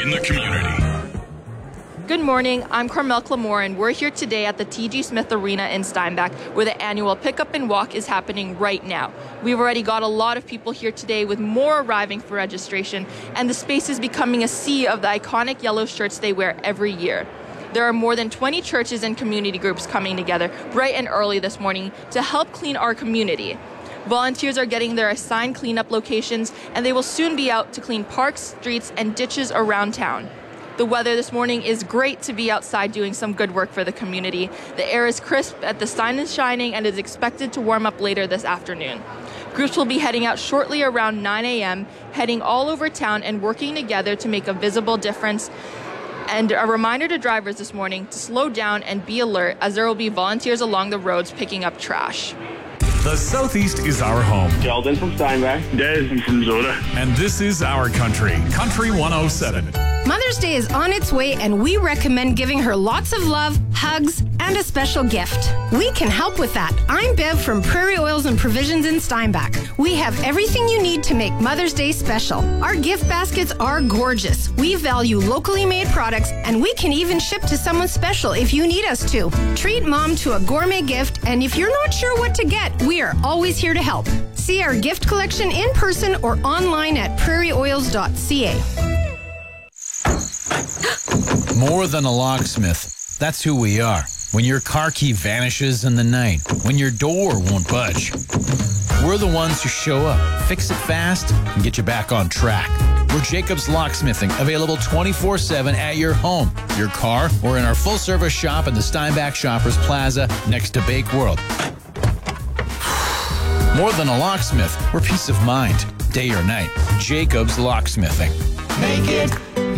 in the community. Good morning, I'm Carmel Clamore, and we're here today at the T.G. Smith Arena in Steinbach, where the annual Pickup and Walk is happening right now. We've already got a lot of people here today, with more arriving for registration, and the space is becoming a sea of the iconic yellow shirts they wear every year. There are more than 20 churches and community groups coming together bright and early this morning to help clean our community. Volunteers are getting their assigned cleanup locations, and they will soon be out to clean parks, streets, and ditches around town. The weather this morning is great to be outside doing some good work for the community. The air is crisp, the sun is shining, and is expected to warm up later this afternoon. Groups will be heading out shortly around 9 a.m., heading all over town and working together to make a visible difference. And a reminder to drivers this morning to slow down and be alert, as there will be volunteers along the roads picking up trash. The Southeast is our home. Sheldon from Steinbach. Des from Zoda. And this is our country, Country 107. Mother's Day is on its way, and we recommend giving her lots of love, hugs, and a special gift. We can help with that. I'm Bev from Prairie Oils and Provisions in Steinbach. We have everything you need to make Mother's Day special. Our gift baskets are gorgeous. We value locally made products, and we can even ship to someone special if you need us to. Treat mom to a gourmet gift, and if you're not sure what to get, we are always here to help. See our gift collection in person or online at prairieoils.ca. More than a locksmith. That's who we are. When your car key vanishes in the night, when your door won't budge, we're the ones who show up, fix it fast, and get you back on track. We're Jacobs Locksmithing, available 24/7 at your home, your car, or in our full-service shop in the Steinbach Shoppers Plaza next to Bake World. More than a locksmith, we're peace of mind, day or night. Jacobs Locksmithing. Make it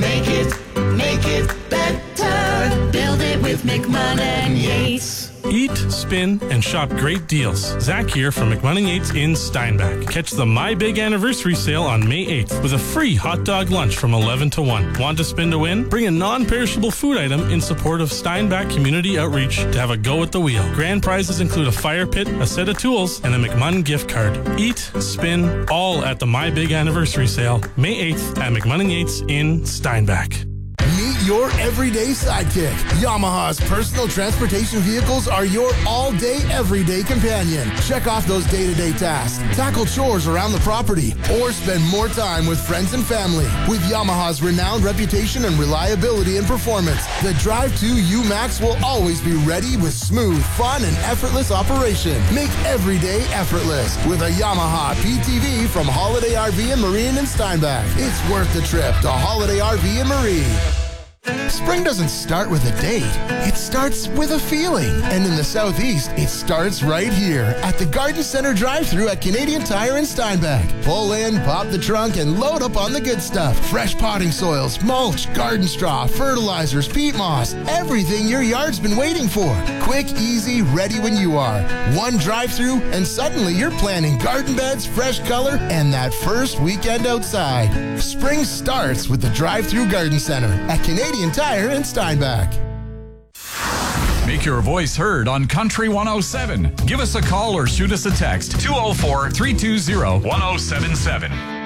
better. Build it with McMahon & Yates. Eat, spin, and shop great deals. Zach here from McMahon & Yates in Steinbach. Catch the My Big Anniversary Sale on May 8th with a free hot dog lunch from 11 to 1. Want to spin to win? Bring a non-perishable food item in support of Steinbach Community Outreach to have a go at the wheel. Grand prizes include a fire pit, a set of tools, and a McMahon gift card. Eat, spin, all at the My Big Anniversary Sale, May 8th at McMahon & Yates in Steinbach. Meet your everyday sidekick. Yamaha's personal transportation vehicles are your all-day, everyday companion. Check off those day-to-day tasks, tackle chores around the property, or spend more time with friends and family. With Yamaha's renowned reputation and reliability and performance, the Drive 2 U-Max will always be ready with smooth, fun, and effortless operation. Make every day effortless with a Yamaha PTV from Holiday RV and Marine in Steinbach. It's worth the trip to Holiday RV and Marine. Spring doesn't start with a date. It starts with a feeling. And in the Southeast, it starts right here at the Garden Center drive-thru at Canadian Tire in Steinbach. Pull in, pop the trunk, and load up on the good stuff. Fresh potting soils, mulch, garden straw, fertilizers, peat moss, everything your yard's been waiting for. Quick, easy, ready when you are. One drive-thru, and suddenly you're planting garden beds, fresh color, and that first weekend outside. Spring starts with the drive-thru Garden Center at Canadian Tire in Steinbach. Make your voice heard on Country 107. Give us a call or shoot us a text, 204-320-1077.